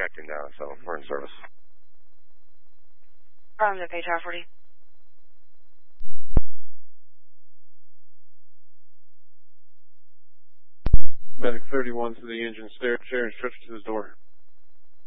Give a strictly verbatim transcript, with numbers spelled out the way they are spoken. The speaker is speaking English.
ejecting now, so we're in service. Problem to Tower forty. Medic thirty-one to the engine, stair, chair, and stretch to the door.